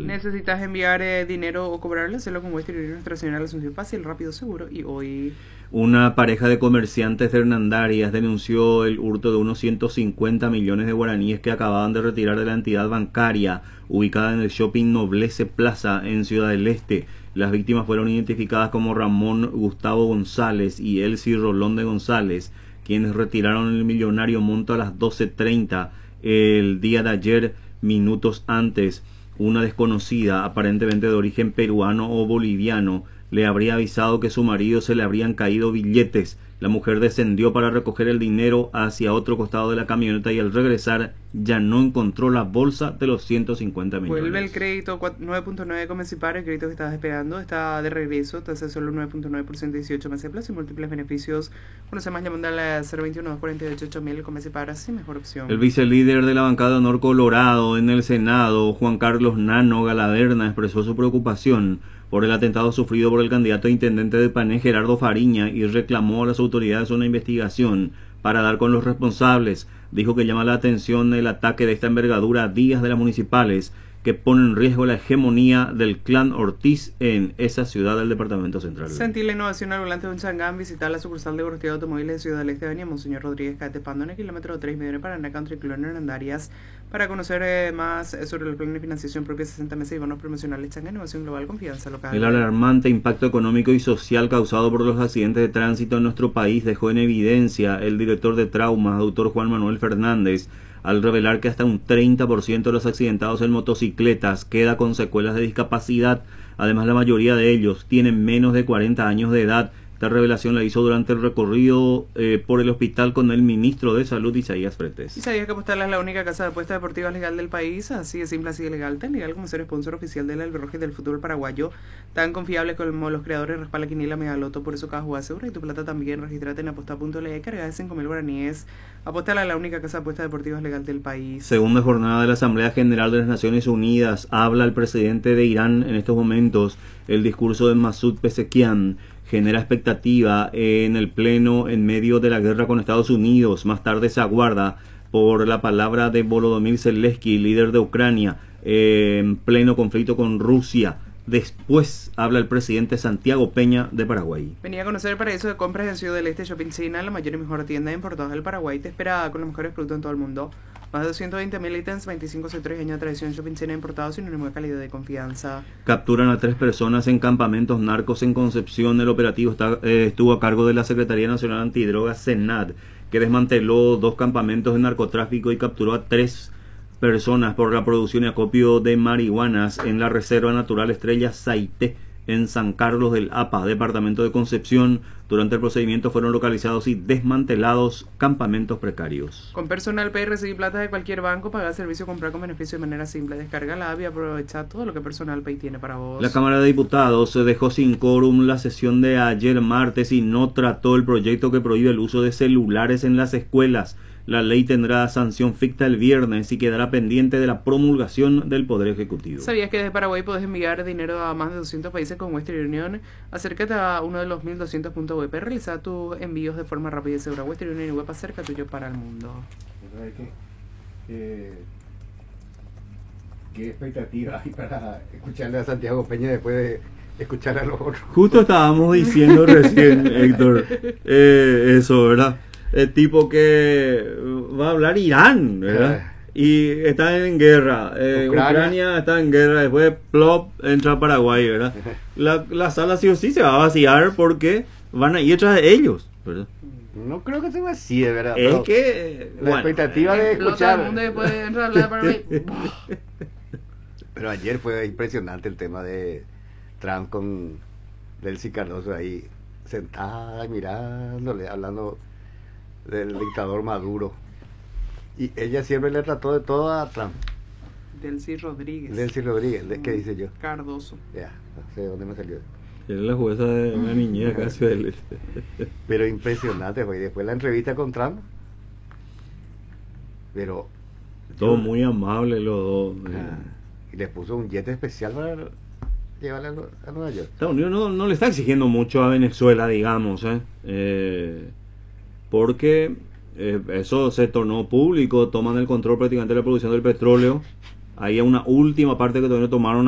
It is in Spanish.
Necesitas enviar dinero o cobrarle, hacerlo con Western Union, Nuestra Señora de la Asunción, fácil, rápido, seguro. Y hoy Una pareja de comerciantes de Hernandarias denunció el hurto de unos 150 millones de guaraníes que acababan de retirar de la entidad bancaria ubicada en el shopping Noblece Plaza en Ciudad del Este. Las víctimas fueron identificadas como Ramón Gustavo González y Elsie Rolón de González, quienes retiraron el millonario monto a las 12:30 el día de ayer. Minutos antes, una desconocida, aparentemente de origen peruano o boliviano, le habría avisado que su marido se le habrían caído billetes. La mujer descendió para recoger el dinero hacia otro costado de la camioneta y al regresar ya no encontró la bolsa de los 150 millones. vuelve el crédito 9.9 con Mecipar, el crédito que estabas esperando está de regreso, tasa de solo 9.9%, 18 meses de plazo y múltiples beneficios. Conoce más llamando a la 021-248-8000 con Mecipar, así mejor opción. El vicelíder de la bancada de Honor Colorado en el Senado, Juan Carlos Nano Galaverna, expresó su preocupación por el atentado sufrido por el candidato a intendente de Pané, Gerardo Fariña, y reclamó a las autoridades una investigación para dar con los responsables. Dijo que llama la atención el ataque de esta envergadura a días de las municipales que pone en riesgo la hegemonía del clan Ortiz en esa ciudad del departamento central. Sentir la innovación al volante de un Changán, visitar la sucursal de Gorosteo Automóviles de Ciudad del Este, avenida Monseñor Rodríguez Catepando, en el kilómetro 3 medio de Paraná Country Club en Hernandarias, para conocer más sobre el plan de financiación propio 60 meses y bonos promocionales. Changán, innovación global, confianza local. El alarmante impacto económico y social causado por los accidentes de tránsito en nuestro país dejó en evidencia el director de traumas, doctor Juan Manuel Fernández, al revelar que hasta un 30% de los accidentados en motocicletas queda con secuelas de discapacidad. Además, la mayoría de ellos tienen menos de 40 años de edad. Esta revelación la hizo durante el recorrido por el hospital con el ministro de Salud, Isaías Fretes. ¿Y sabías que Apostal es la única casa de apuestas deportivas legal del país? Así de simple, así de legal, tan legal como ser sponsor oficial del alberroje del fútbol paraguayo, tan confiable como los creadores respalda Quiniela Megaloto. Por eso cada jugada segura y tu plata también. Regístrate en aposta.le, carga de 5.000 guaraníes. Apostal es la única casa de apuestas deportivas legal del país. Segunda jornada de la Asamblea General de las Naciones Unidas. Habla el presidente de Irán en estos momentos. El discurso de Masoud Pezeshkian genera expectativa en el pleno en medio de la guerra con Estados Unidos. Más tarde se aguarda por la palabra de Volodymyr Zelensky, líder de Ucrania, en pleno conflicto con Rusia. Después habla el presidente Santiago Peña de Paraguay. Venía a conocer el paraíso de compras en Ciudad del Este Shopping China, la mayor y mejor tienda de importados del Paraguay. Te espera con los mejores productos en todo el mundo. Más de 220.000 ítems, 25 años de tradición, Shopping China importados y una nueva calidad de confianza. Capturan a 3 personas en campamentos narcos en Concepción. El operativo estuvo a cargo de la Secretaría Nacional Antidrogas, SENAD, que desmanteló 2 campamentos de narcotráfico y capturó a 3 personas por la producción y acopio de marihuanas en la Reserva Natural Estrella Saité, en San Carlos del APA, departamento de Concepción. Durante el procedimiento fueron localizados y desmantelados campamentos precarios. Con Personal Pay recibí plata de cualquier banco, pagar servicio, comprar con beneficio de manera simple. Descarga la app y aprovecha todo lo que Personal Pay tiene para vos. La Cámara de Diputados dejó sin quórum la sesión de ayer martes y no trató el proyecto que prohíbe el uso de celulares en las escuelas. La ley tendrá sanción ficta el viernes y quedará pendiente de la promulgación del Poder Ejecutivo. ¿Sabías que desde Paraguay podés enviar dinero a más de 200 países con Western Union? Acércate a uno de los 1200 puntos web. Realiza tus envíos de forma rápida y segura. Western Union y web acerca tuyo para el mundo. ¿Qué expectativa hay para escucharle a Santiago Peña después de escuchar a los otros? Justo estábamos diciendo recién, Héctor, eso, ¿verdad? El tipo que va a hablar Irán, ¿verdad? Y está en guerra. Ucrania está en guerra. Después plop entra Paraguay, ¿verdad? La sala sí o sí se va a vaciar porque van a ir detrás de ellos, ¿verdad? No creo que sea así, de verdad. Es que la expectativa de escuchar. Pero ayer fue impresionante el tema de Trump con Delcy Cardoso ahí sentada mirándole, hablando del dictador Maduro, y ella siempre le trató de todo a Trump. Delcy Rodríguez, ¿qué dice yo? Cardoso. Ya, no sé dónde me salió. Es la jueza de una niñera casi del Este. Pero impresionante fue. Y después la entrevista con Trump, pero todo muy amable los dos. Y le puso un jet especial para llevarle a Nueva York. Estados Unidos no le está exigiendo mucho a Venezuela, digamos, porque eso se tornó público, toman el control prácticamente de la producción del petróleo. Hay una última parte que todavía no tomaron